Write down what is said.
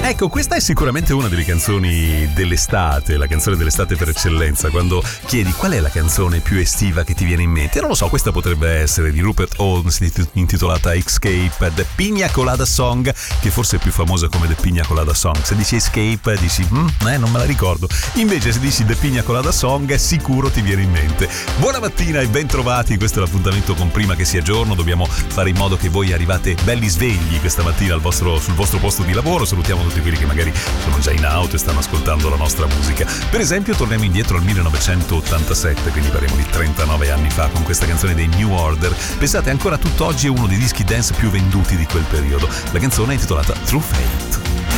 Ecco, questa è sicuramente una delle canzoni dell'estate, la canzone dell'estate per eccellenza. Quando chiedi qual è la canzone più estiva che ti viene in mente, non lo so, questa potrebbe essere di Rupert Holmes, intitolata Escape, The Pina Colada Song, che forse è più famosa come The Pina Colada Song. Se dici Escape dici non me la ricordo. Invece se dici The Pina Colada Song sicuro ti viene in mente. Buona mattina e ben trovati, questo è l'appuntamento con Prima che sia giorno. Dobbiamo fare in modo che voi arrivate belli svegli questa mattina sul vostro posto di lavoro. Salutiamo tutti quelli che magari sono già in auto e stanno ascoltando la nostra musica. Per esempio torniamo indietro al 1987, quindi parliamo di 39 anni fa, con questa canzone dei New Order. Pensate, ancora tutt'oggi è uno dei dischi dance più venduti di quel periodo. La canzone è intitolata True Fate.